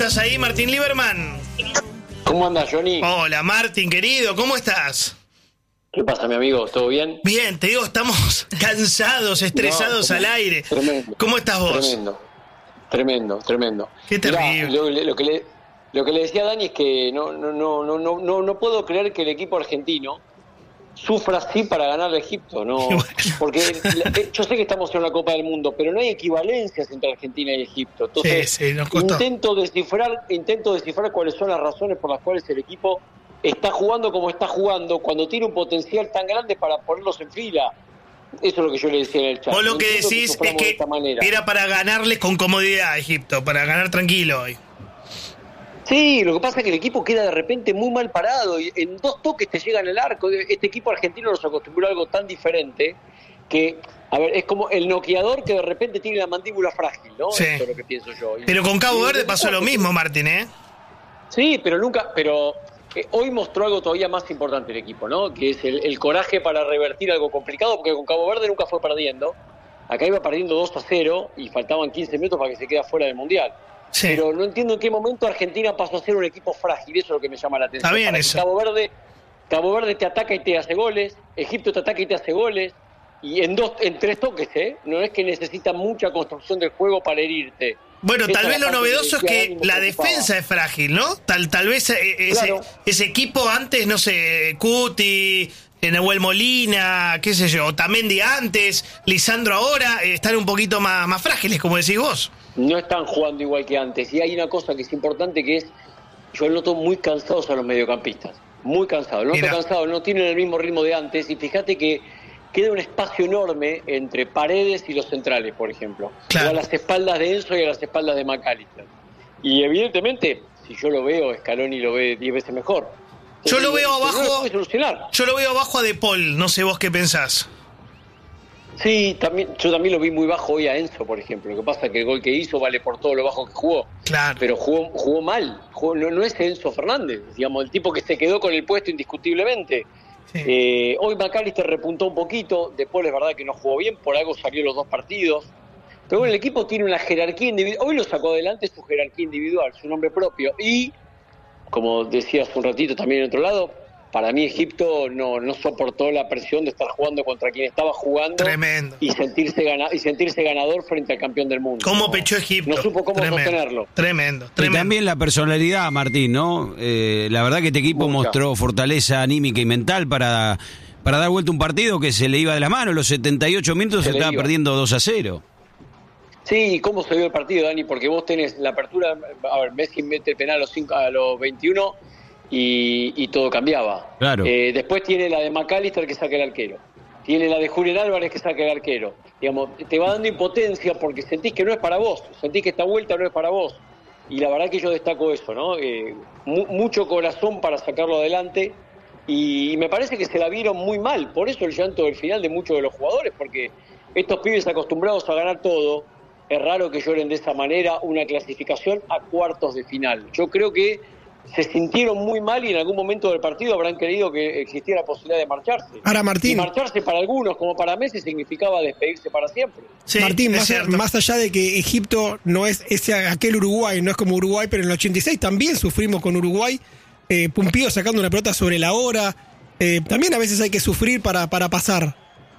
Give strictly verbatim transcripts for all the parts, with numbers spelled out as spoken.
¿estás ahí, Martín Lieberman? ¿Cómo andas, Johnny? Hola, Martín, querido, ¿cómo estás? ¿Qué pasa, mi amigo? ¿Todo bien? Bien, te digo, estamos cansados, estresados no, al aire. Tremendo. ¿Cómo estás vos? Tremendo, tremendo, tremendo. Qué terrible. Mirá, lo, lo, que le, lo que le decía a Dani es que no, no, no, no, no, no, no puedo creer que el equipo argentino sufra así para ganar a Egipto, no, bueno. Porque yo sé que estamos en una Copa del Mundo, pero no hay equivalencias entre Argentina y Egipto. Entonces, sí, sí, nos costó. intento descifrar, intento descifrar cuáles son las razones por las cuales el equipo está jugando como está jugando cuando tiene un potencial tan grande para ponerlos en fila. Eso es lo que yo le decía en el chat. Vos lo que decís que es que era para ganarles con comodidad a Egipto, para ganar tranquilo hoy. Sí, lo que pasa es que el equipo queda de repente muy mal parado y en dos toques te llegan al arco. Este equipo argentino nos acostumbró a algo tan diferente que, a ver, es como el noqueador que de repente tiene la mandíbula frágil, ¿no? Sí. Eso es lo que pienso yo. Pero con Cabo y, Verde pasó lo mismo, Martín, ¿eh? Sí, pero nunca, pero eh, hoy mostró algo todavía más importante el equipo, ¿no? Que es el, el coraje para revertir algo complicado, porque con Cabo Verde nunca fue perdiendo. Acá iba perdiendo dos a cero y faltaban quince minutos para que se quede fuera del Mundial. Sí. Pero no entiendo en qué momento Argentina pasó a ser un equipo frágil, eso es lo que me llama la atención. Está bien eso. Cabo Verde, Cabo Verde te ataca y te hace goles, Egipto te ataca y te hace goles, y en dos, en tres toques, ¿eh? No es que necesita mucha construcción del juego para herirte. Bueno, Esa tal vez lo novedoso es que la preocupaba. defensa es frágil, ¿no? Tal, tal vez ese, Claro. ese equipo antes, no sé, Cuti, Nahuel Molina, qué sé yo, Otamendi antes, Lisandro ahora, eh, están un poquito más, más frágiles, como decís vos. No están jugando igual que antes. Y hay una cosa que es importante, que es, yo noto muy cansados a los mediocampistas. Muy cansados. Los noto cansados, no tienen el mismo ritmo de antes. Y fíjate que queda un espacio enorme entre Paredes y los centrales, por ejemplo. Claro. O a las espaldas de Enzo y a las espaldas de McAllister. Y evidentemente, si yo lo veo, Scaloni lo ve diez veces mejor. Entonces, yo lo veo abajo. No lo puede solucionar. Yo lo veo abajo a De Paul. No sé vos qué pensás. Sí, también, yo también lo vi muy bajo hoy a Enzo, por ejemplo. Lo que pasa es que el gol que hizo vale por todo lo bajo que jugó. Claro. Pero jugó, jugó mal. Jugó, no, no es Enzo Fernández, digamos, el tipo que se quedó con el puesto indiscutiblemente. Sí. Eh, hoy McAllister repuntó un poquito. Después es verdad que no jugó bien, por algo salió los dos partidos. Pero bueno, el equipo tiene una jerarquía individual. Hoy lo sacó adelante su jerarquía individual, su nombre propio. Y, como decía hace un ratito también en otro lado, para mí Egipto no, no soportó la presión de estar jugando contra quien estaba jugando. Tremendo. Y sentirse, gana, y sentirse ganador frente al campeón del mundo. ¿Cómo no, pechó Egipto? No supo cómo tremendo, sostenerlo. Tremendo, tremendo. Y también la personalidad, Martín, ¿no? Eh, la verdad que este equipo Mucha. mostró fortaleza anímica y mental para, para dar vuelta un partido que se le iba de las manos. Los setenta y ocho minutos se, se estaba iba. perdiendo dos a cero. Sí, ¿cómo se vio el partido, Dani? Porque vos tenés la apertura, a ver, Messi mete el penal a los, cinco, a los veintiuno y, y todo cambiaba. Claro. Eh, después tiene la de McAllister que saca el arquero. Tiene la de Julián Álvarez que saca el arquero. Digamos, te va dando impotencia porque sentís que no es para vos, sentís que esta vuelta no es para vos. Y la verdad que yo destaco eso, ¿no? Eh, mu- mucho corazón para sacarlo adelante y, y me parece que se la vieron muy mal. Por eso el llanto del final de muchos de los jugadores, porque estos pibes acostumbrados a ganar todo, es raro que lloren de esa manera una clasificación a cuartos de final. Yo creo que se sintieron muy mal y en algún momento del partido habrán creído que existía la posibilidad de marcharse. Ahora, Martín. Y marcharse para algunos, como para Messi, significaba despedirse para siempre. Sí, Martín, más, más allá de que Egipto no es ese aquel Uruguay, no es como Uruguay, pero en el ochenta y seis también sufrimos con Uruguay. Eh, Pumpío sacando una pelota sobre la hora. Eh, también a veces hay que sufrir para, para pasar.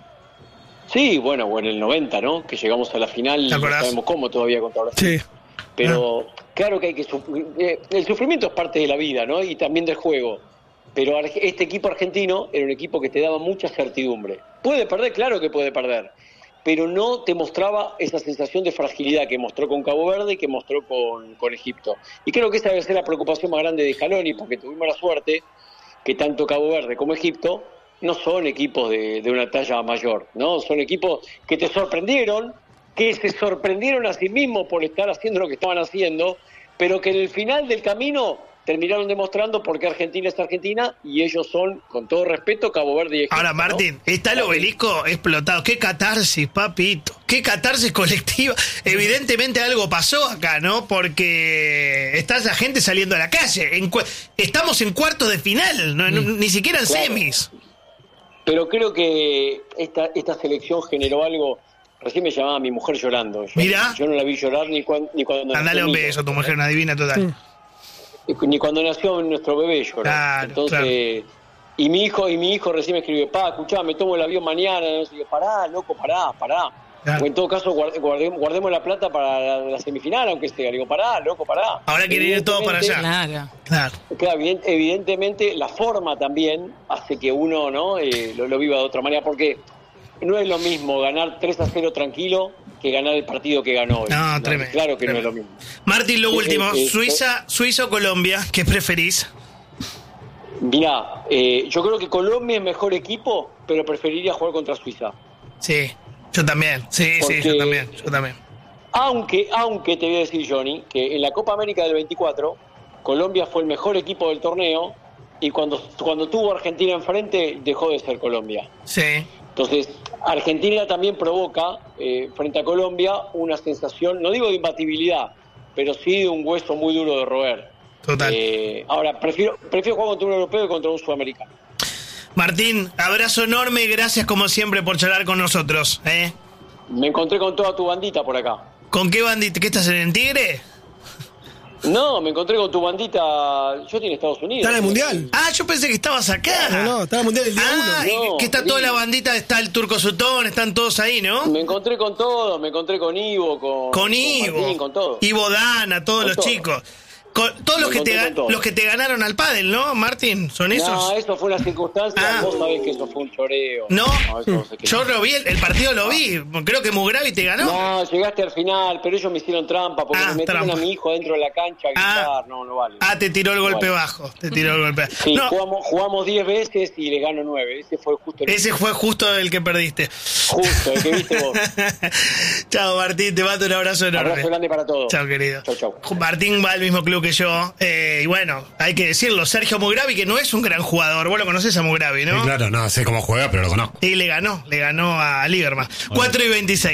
Sí, bueno, o en el noventa, ¿no? Que llegamos a la final y no sabemos cómo todavía contra Brasil. Sí. Pero ah. claro que hay que sufrir. Eh, el sufrimiento es parte de la vida, ¿no? Y también del juego. Pero este equipo argentino era un equipo que te daba mucha certidumbre. Puede perder, claro que puede perder. Pero no te mostraba esa sensación de fragilidad que mostró con Cabo Verde y que mostró con, con Egipto. Y creo que esa debe ser la preocupación más grande de Scaloni, porque tuvimos la suerte que tanto Cabo Verde como Egipto no son equipos de, de una talla mayor, ¿no? Son equipos que te sorprendieron, que se sorprendieron a sí mismos por estar haciendo lo que estaban haciendo, pero que en el final del camino terminaron demostrando por qué Argentina es Argentina y ellos son, con todo respeto, Cabo Verde y Egipto. Ahora, Martín, ¿no? Está el obelisco explotado. ¡Qué catarsis, papito! ¡Qué catarsis colectiva! Evidentemente algo pasó acá, ¿no? Porque está esa gente saliendo a la calle. En cu- Estamos en cuartos de final, no, mm. ni siquiera en claro. semis. Pero creo que esta, esta selección generó algo recién me llamaba mi mujer llorando. Yo, Mirá. Yo no la vi llorar ni, cuan, ni cuando Andale un beso, tu mujer una divina total. Ni cuando nació nuestro bebé lloró. Claro, Entonces, claro. y mi hijo, y mi hijo recién me escribió, pa, escuchá, me tomo el avión mañana, no sé, pará, loco, pará, pará. Claro. O en todo caso, guardemos, guardemos la plata para la, la semifinal, aunque sea. Digo, pará, loco, pará. Ahora quiere ir todo para allá. Claro. Claro. Claro, evidentemente la forma también hace que uno no eh, lo, lo viva de otra manera, porque no es lo mismo ganar tres a cero tranquilo que ganar el partido que ganó hoy. No, ¿no? tremendo. Claro que tremendo. no es lo mismo. Martín, lo último, eh, eh, Suiza, Suiza o Colombia, ¿qué preferís? Mirá, eh, yo creo que Colombia es mejor equipo, pero preferiría jugar contra Suiza. Sí. Yo también, sí, Porque, sí, yo también, yo también. Aunque, aunque te voy a decir, Johnny, que en la Copa América del veinticuatro, Colombia fue el mejor equipo del torneo y cuando, cuando tuvo Argentina enfrente, dejó de ser Colombia. Sí. Entonces, Argentina también provoca, eh, frente a Colombia, una sensación, no digo de imbatibilidad, pero sí de un hueso muy duro de roer. Total. Eh, ahora, prefiero, prefiero jugar contra un europeo que contra un sudamericano. Martín, abrazo enorme y gracias como siempre por charlar con nosotros. ¿eh? Me encontré con toda tu bandita por acá. ¿Con qué bandita? ¿Qué estás en el Tigre? No, me encontré con tu bandita. Yo estoy en Estados Unidos. ¿Está en el Mundial? Ah, yo pensé que estabas acá. No, no, está en el Mundial el día uno. Ah, y No, que está sí. toda la bandita, está el Turco Sutón, están todos ahí, ¿no? Me encontré con todo, me encontré con Ivo, con, Con Ivo, Martín, con todo. Ivo Dana, todos Con los todo. chicos. Con, todos los Me que, te, encontré ga- con todo. los que te ganaron al pádel, ¿no, Martín? ¿Son esos? No, eso fue una circunstancia, Ah. vos sabés que eso fue un choreo. No, eso no sé qué. yo lo vi, el, el partido lo vi. Creo que Mugravi te ganó. No, llegaste al final, pero ellos me hicieron trampa porque Ah, me metieron trampa. a mi hijo dentro de la cancha a gritar. Ah. no, no vale. Ah, te tiró el No golpe vale. bajo. Te tiró el golpe bajo. Sí, No, jugamos, jugamos diez veces y le gano nueve. Ese fue justo el, ese fue justo el que perdiste. justo, el que viste vos. Chao, Martín, te mando un abrazo enorme. Abrazo grande para todos. Chao, querido. Chau, chau. Martín va al mismo club que yo. Eh, y bueno, hay que decirlo, Sergio Mugravi, que no es un gran jugador. Vos lo conocés a Mugravi, ¿no? Sí, claro, no sé cómo juega, pero lo conozco. Y le ganó, le ganó a Lieberman. cuatro y veintiséis.